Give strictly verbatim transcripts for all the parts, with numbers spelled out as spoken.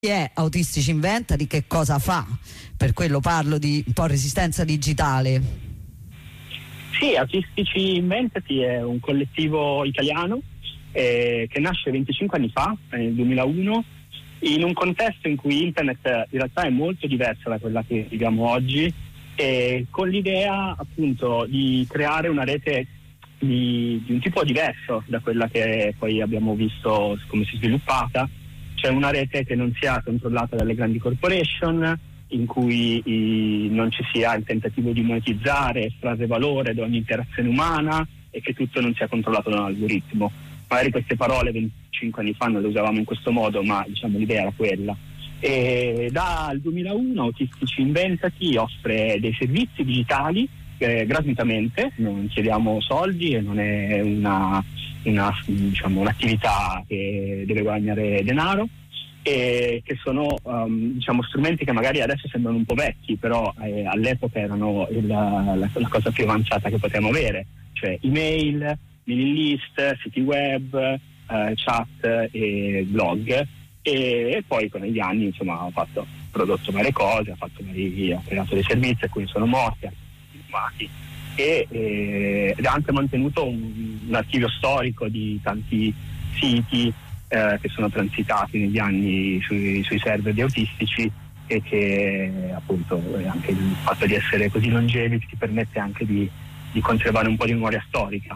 è Autistici Inventa, di che cosa fa? Per quello parlo di un po' resistenza digitale. Sì, Autistici Inventati è un collettivo italiano eh, che nasce venticinque anni fa, nel duemilauno, in un contesto in cui internet in realtà è molto diversa da quella che viviamo oggi, e con l'idea appunto di creare una rete di, di un tipo diverso da quella che poi abbiamo visto come si è sviluppata. C'è una rete che non sia controllata dalle grandi corporation, in cui i, non ci sia il tentativo di monetizzare, estrarre valore da ogni interazione umana, e che tutto non sia controllato da un algoritmo. Magari queste parole venticinque anni fa non le usavamo in questo modo, ma diciamo l'idea era quella. E dal duemilauno Autistici Inventati offre dei servizi digitali eh, gratuitamente, non chiediamo soldi e non è una, una, diciamo, un'attività che deve guadagnare denaro, e che sono um, diciamo strumenti che magari adesso sembrano un po' vecchi, però eh, all'epoca erano il, la, la cosa più avanzata che potevamo avere, cioè email, mailing list, siti web, eh, chat e blog, e, e poi con gli anni insomma ho fatto prodotto varie cose, ho fatto vari, ho creato dei servizi, alcuni sono morti, altri filmati, e eh, ed ha anche mantenuto un, un archivio storico di tanti siti Eh, che sono transitati negli anni sui, sui server di Autistici, e che appunto anche il fatto di essere così longevi ti permette anche di, di conservare un po' di memoria storica.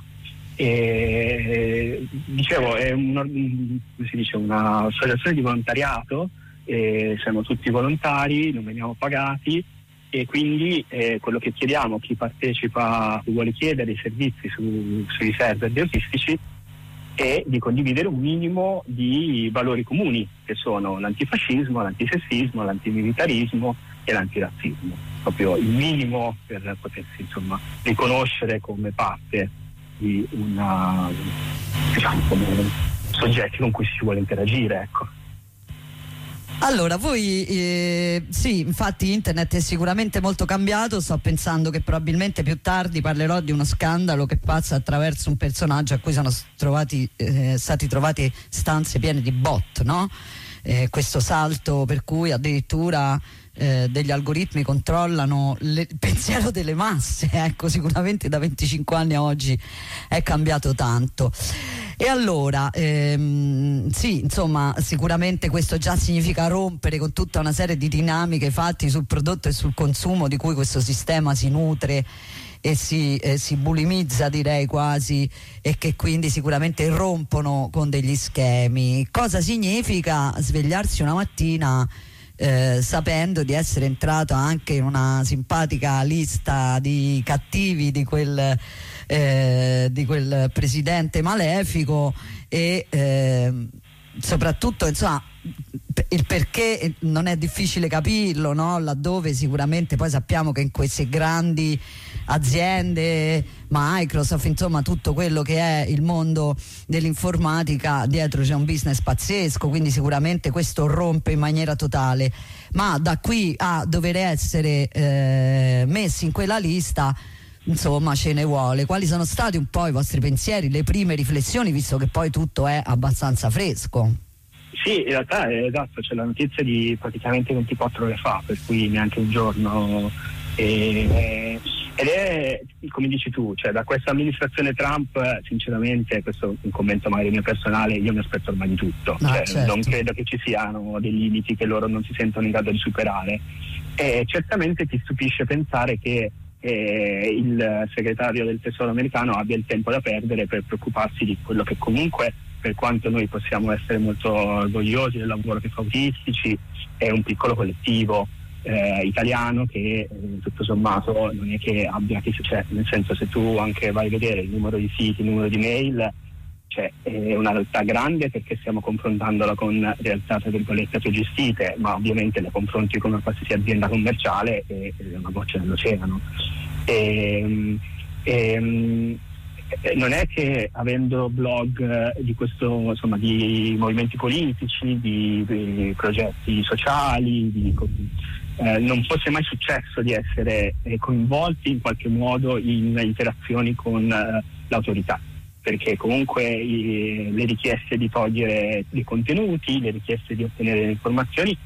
E dicevo, è un, come si dice, una associazione di volontariato, e siamo tutti volontari, non veniamo pagati, e quindi eh, quello che chiediamo a chi partecipa, chi vuole chiedere i servizi su, sui server di Autistici, e di condividere un minimo di valori comuni, che sono l'antifascismo, l'antisessismo, l'antimilitarismo e l'antirazzismo. Proprio il minimo per potersi insomma riconoscere come parte di una, diciamo, come soggetti con cui si vuole interagire, ecco. Allora, voi eh, sì, infatti internet è sicuramente molto cambiato. Sto pensando che probabilmente più tardi parlerò di uno scandalo che passa attraverso un personaggio a cui sono trovati, eh, stati trovati stanze piene di bot, no? Eh, questo salto per cui addirittura eh, degli algoritmi controllano le, il pensiero delle masse, ecco, sicuramente da venticinque anni a oggi è cambiato tanto. E allora, ehm, sì, insomma, sicuramente questo già significa rompere con tutta una serie di dinamiche fatte sul prodotto e sul consumo di cui questo sistema si nutre e si, eh, si bulimizza, direi quasi, e che quindi sicuramente rompono con degli schemi. Cosa significa svegliarsi una mattina eh, sapendo di essere entrato anche in una simpatica lista di cattivi di quel... Eh, di quel presidente malefico, e eh, soprattutto insomma il perché non è difficile capirlo, no? Laddove sicuramente poi sappiamo che in queste grandi aziende, Microsoft, insomma tutto quello che è il mondo dell'informatica, dietro c'è un business pazzesco, quindi sicuramente questo rompe in maniera totale. Ma da qui a dover essere eh, messi in quella lista, insomma, ce ne vuole. Quali sono stati un po' i vostri pensieri, le prime riflessioni, visto che poi tutto è abbastanza fresco? Sì, in realtà è esatto, c'è la notizia di praticamente ventiquattro ore fa, per cui neanche un giorno, e, ed è come dici tu, cioè da questa amministrazione Trump sinceramente, questo è un commento magari mio personale, io mi aspetto ormai di tutto, ah, cioè, certo. Non credo che ci siano dei limiti che loro non si sentono in grado di superare, e certamente ti stupisce pensare che Eh, il segretario del Tesoro americano abbia il tempo da perdere per preoccuparsi di quello che comunque, per quanto noi possiamo essere molto orgogliosi del lavoro che fa Autistici, è un piccolo collettivo eh, italiano che eh, tutto sommato non è che abbia, cioè, nel senso, se tu anche vai a vedere il numero di siti, il numero di mail, cioè è una realtà grande, perché stiamo confrontandola con realtà tra virgolette autogestite, ma ovviamente le confronti con una qualsiasi azienda commerciale e è una goccia nell'oceano. E, e, non è che avendo blog di questo, insomma, di movimenti politici, di, di progetti sociali, di, eh, non fosse mai successo di essere eh, coinvolti in qualche modo in interazioni con eh, l'autorità. perché comunque i, le richieste di togliere dei contenuti, le richieste di ottenere le informazioni